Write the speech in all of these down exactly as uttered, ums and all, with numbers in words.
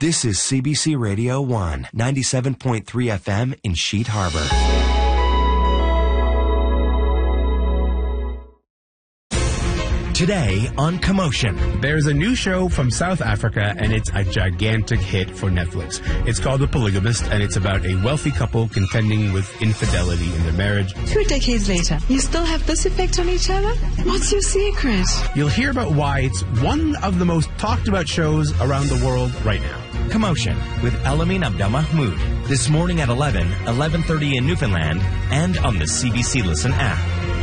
This is C B C Radio one, ninety-seven point three F M in Sheet Harbor. Today on Commotion. There's a new show from South Africa, and it's a gigantic hit for Netflix. It's called The Polygamist, and it's about a wealthy couple contending with infidelity in their marriage. Two decades later, you still have this effect on each other? What's your secret? You'll hear about why it's one of the most talked about shows around the world right now. Commotion with Elamin Abdelmahmoud. This morning at eleven, eleven thirty in Newfoundland, and on the C B C Listen app.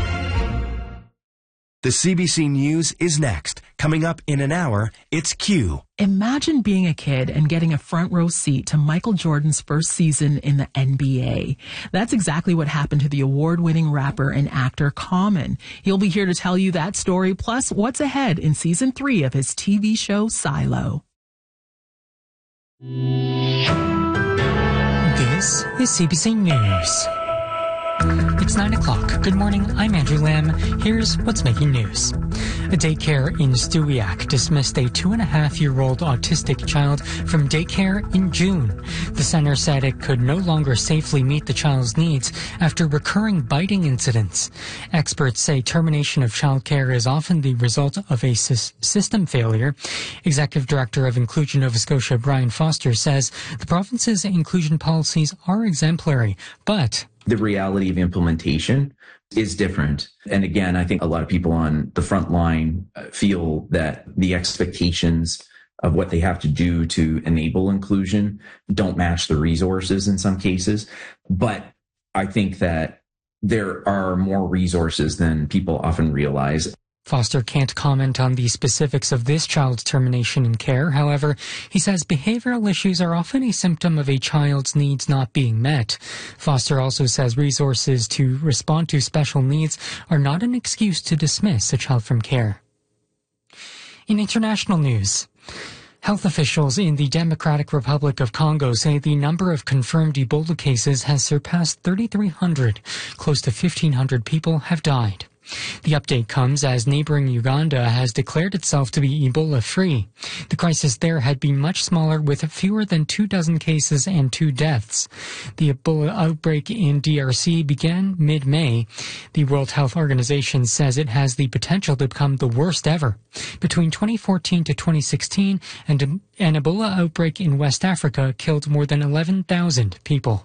The C B C News is next. Coming up in an hour, it's Q. Imagine being a kid and getting a front row seat to Michael Jordan's first season in the N B A. That's exactly what happened to the award-winning rapper and actor Common. He'll be here to tell you that story, plus what's ahead in season three of his T V show Silo. This is C B C News. It's nine o'clock. Good morning, I'm Andrew Lamb. Here's what's making news. A daycare in Stewiacke dismissed a two-and-a-half-year-old autistic child from daycare in June. The center said it could no longer safely meet the child's needs after recurring biting incidents. Experts say termination of childcare is often the result of a sy- system failure. Executive Director of Inclusion Nova Scotia, Brian Foster, says the province's inclusion policies are exemplary, but the reality of implementation is different. And again, I think a lot of people on the front line feel that the expectations of what they have to do to enable inclusion don't match the resources in some cases. But I think that there are more resources than people often realize. Foster can't comment on the specifics of this child's termination in care. However, he says behavioral issues are often a symptom of a child's needs not being met. Foster also says resources to respond to special needs are not an excuse to dismiss a child from care. In international news, health officials in the Democratic Republic of Congo say the number of confirmed Ebola cases has surpassed thirty-three hundred. Close to fifteen hundred people have died. The update comes as neighboring Uganda has declared itself to be Ebola-free. The crisis there had been much smaller, with fewer than two dozen cases and two deaths. The Ebola outbreak in D R C began mid-May. The World Health Organization says it has the potential to become the worst ever. Between twenty fourteen to twenty sixteen, an Ebola outbreak in West Africa killed more than eleven thousand people.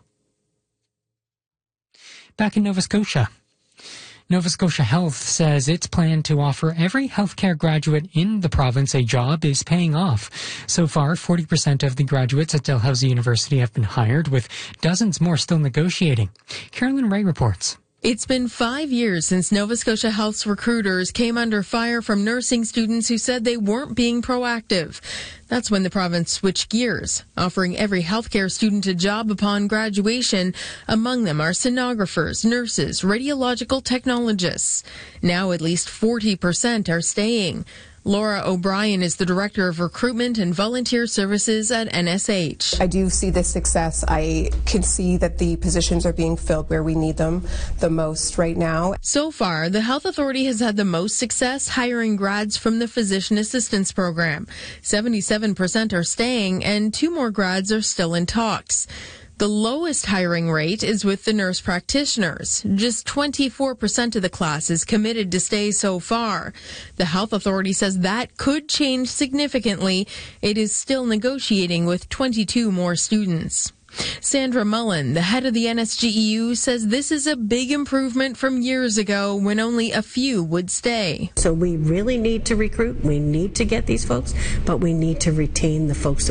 Back in Nova Scotia, Nova Scotia Health says its plan to offer every healthcare graduate in the province a job is paying off. So far, forty percent of the graduates at Dalhousie University have been hired, with dozens more still negotiating. Carolyn Ray reports. It's been five years since Nova Scotia Health's recruiters came under fire from nursing students who said they weren't being proactive. That's when the province switched gears, offering every healthcare student a job upon graduation. Among them are sonographers, nurses, radiological technologists. Now at least forty percent are staying. Laura O'Brien is the Director of Recruitment and Volunteer Services at N S H. I do see this success. I can see that the positions are being filled where we need them the most right now. So far, the Health Authority has had the most success hiring grads from the Physician Assistance Program. seventy-seven percent are staying, and two more grads are still in talks. The lowest hiring rate is with the nurse practitioners. Just twenty-four percent of the class is committed to stay so far. The Health Authority says that could change significantly. It is still negotiating with twenty-two more students. Sandra Mullen, the head of the N S G E U, says this is a big improvement from years ago when only a few would stay. So we really need to recruit. We need to get these folks, but we need to retain the folks